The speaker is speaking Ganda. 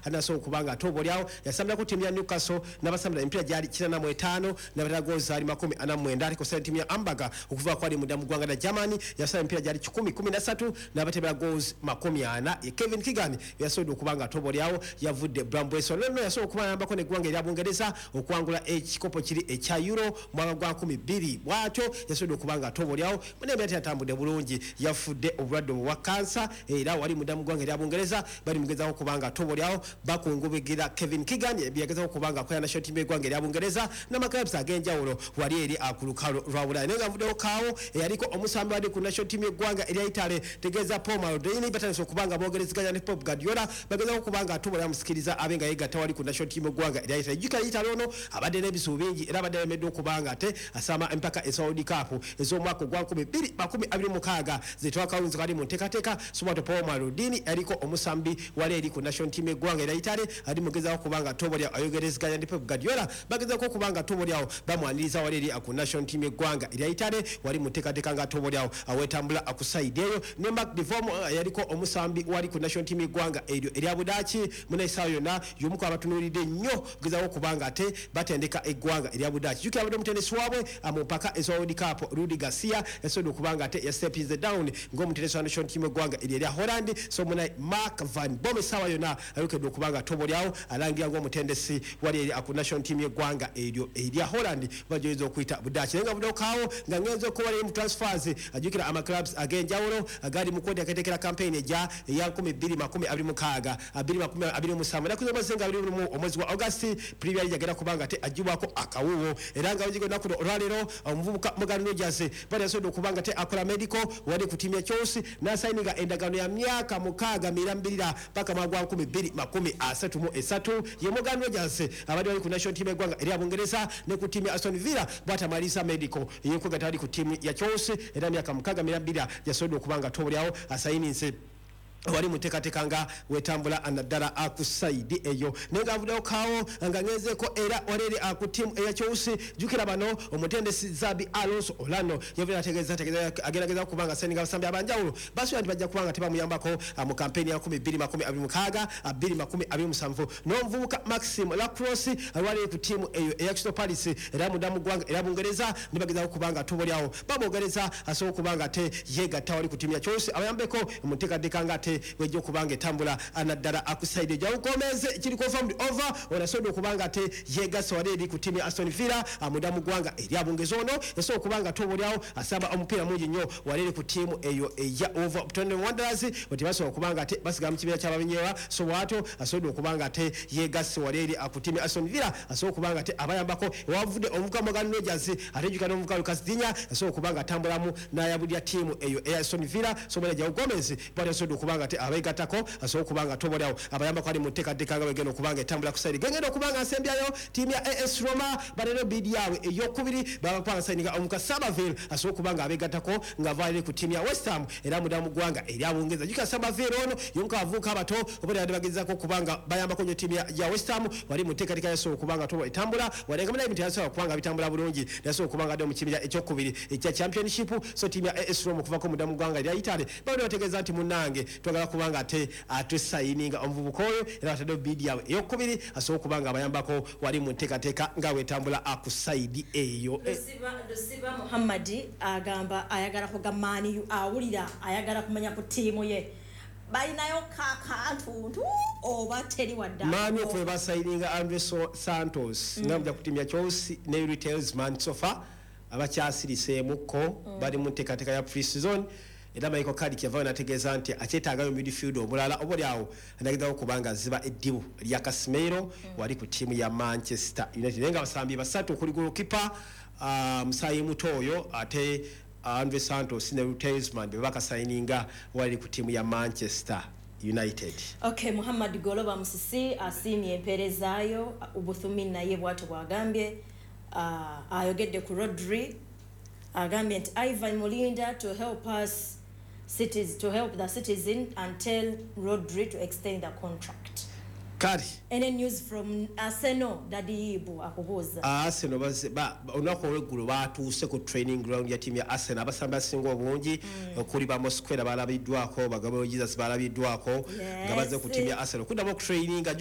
anaso kubanga tobo lyao yasambira ku timu ya Newcastle n'abasambira empira gyali 45 n'abatera goals ali 49 ariko sa timu ya Ambaga okuva kwali mudamu gwanga na Germany yasambira empira gyali 10-13 n'abatera goals 40 Kevin Keegan yasodo kubanga tobo lyao yavudde Brambweso leno yasodo kubanga ambako ne gwanga lya Bungereza okwangula ekikopo kiri ekya Euro mwaka gwa 12 bwacho yasodo kubanga tobo lyao munembe atambudde bulungi yafudde obulwadde bwa kansa era wali mudamu gwanga lya Bungereza bali mugeza kubanga tobo lyao bakungubigera Kevin Keegan yageza kubanga kwa national team gwanga lya Bungereza n'amakabs agenjawulo wali eri akulukalo lwabula nenga mvude kawo yaliko omusambi wali ku national team gwanga eri Italy tegeza Paul Maldini batanso kubanga bogereziganya ne Pep Guardiola bageza kubanga tobo lya musikiriza abenga yega tawali ku national team gwanga eri Italy jika Italy ono abadde n'ebisu bingi era abadde meddo kubanga te asama empaka Saudi Cup ez'omwaka gwa 2026 zetwakawunzi kali mu ntekateka somato Paul Maldini aliko omusambi wali eri ku national team gwanga eri Italy ali mugeza kubanga tobo lya ayogereziganya ne Pep Guardiola bageza kubanga tobo lyao bamwaniriza wali eri ku national team gwanga eri Italy wali mu ntekateka nga tobo lyao awetambula akusaideyo ne Mark Divom yaliko omusambi wali ku national team gwanga eri Abudachi munaisayo yona yomuko abatunulide nnyo geza kubanga te batendeka eggwanga eri Abudachi yuki abadde mutendesi wabwe amupaka Saudi Cup Rudi Garcia yasodo kubanga te step is down ng'omutendesi wa national team gwanga eri Holland so munai Mark Van Bommel sawa yona ayokedde kubanga tobo lyao alangira ng'omutendesi wali eri ku national team gwanga eri Holland bajoyeza okuita Abudachi nga budo kawo nga ngenzo ko wali mu transfers ajukira ama clubs agenjawulo agali mu kodi akatekera campaign eja ya 2026 2027 nakuzo basenga bali mu omwezi wa August Premier League agera kubanga te ajibwako akawuwo era nga bajigo nakudo olwalero omuvubuka Morgan Rogers bali yasodo kubanga te akola medical wali ku timu ya Chelsea na signinga endagano ya myaka 6 paka mwaka 2033 ye Morgan Rogers abadi wali ku national team gwanga eri Bungereza ne ku timu ya Aston Villa batamalisa medical yeko gatali ku timu ya Chelsea era myaka 6 yasodo kubanga tobo lyao asayininse wali mutekatekanga wetambula anadala akusaidi eyo nenga vudo kawo nga ngezeko era oreri akutimu eya Chelsea jukira bano omutendesi Zabi Alonso Olano yavira tegeza agerageza kubanga seninga basambi abanjawulo baso yandi bajja kubanga tiba muyambako mu campaign ya 2026 2027 nomvuka Maxime Lacrosse wali ku timu eyo eya Crystal Palace era mudamu gwanga era Bungereza nibageza kubanga tobo lyao babogereza aso kubanga te yega tawali ku timu ya Chelsea abayambeko mutekadekanga te wejo kubanga tambula anadala akusaide jawu komeze kiri confirmed over onasodo kubanga te yega sawaledi ku timu ya Aston Villa mudamu gwanga eri Bungezono yaso kubanga tobo lyao asaba omupira mungi nnyo waleli ku timu eyo eya over Tottenham Wanderers batibaso kubanga te basiga mu kibira ky'ababenyewa so wato asodo kubanga te yega sawaledi ku timu ya Aston Villa aso kubanga te abayambako wavude omuka Morgan Rogers atejuka n'omuka Lucas Digne aso kubanga tambulamu n'ayabudya timu eyo eya Aston Villa so bale jawu komeze bali asodo kubanga abayigatako asobola kubanga tobolyawo abayamba kwali muteekateekanga begenda okubanga etambula ku saidi gengenda okubanga asembyayo tiimu ya AS Roma balero bidi yaabwe eyokubiri babapanga sayininga omuka Summerville asobola kubanga abegatako ng'avaalire ku tiimu ya West Ham era mudamu gwanga eri Abungereza jukira Summerville ono yomuka abavubuka abato obola yadde bagezako kubanga bayambako nnyo tiimu ya West Ham wali muteekateeka yasobola kubanga tobo etambula walenga mulayi bintu yasobola kubanga bitambula bulungi yasobola kubanga adde mu kibira ekyokubiri ekya championship so tiimu ya AS Roma okuvako mudamu gwanga eri Italy bawone bategeeza nti munnange twagala kubanga ate atusayininga omuvubuka oyo era atadde bidi yawe eyokubiri asobola kubanga abayambako wali mu nteekateeka nga wetambula akusaidi eyo Dosiba Muhammadi agamba ayagala kugamani awulira ayagala kumanya ku tiimu ye balinayo kakantu oba teri wadda mami okwe basayininga Andre Santos ngamja ku tiimu ya Chelsea ne Retailsman sofa abakyasiriseemuko bali mu nteekateeka ya pre-season era Michael Carrick yavaayo nategeeza nti akyetaagayo midfield omulala obolyawo anageza kubanga ziba eddibu lya Casemiro wali ku tiimu ya Manchester United nenga basambi basatu okuli goalkeeper Musayi Mutoyo ate Andre Santos ne Retailsman bakasayininga wali ku tiimu ya Manchester United. Okay, Muhammad Goloba Musisi asimye empeerezaayo Ubuthumi naye bwatu bwagambye ayogedde ku Rodri agambye nti Ivan Molinda to help the citizen and tell Rodri to extend the contract. Kari. Any news from Arsenal Daddy Ibu akubuza? Arsenal onako olweggulu batuuse ku training ground ya timu ya Arsenal abasamba singo obungi okuli ba Mosquera balabiddwako bagabo Jesus balabiddwako nga bazze ku timu ya Arsenal kuddamu ku training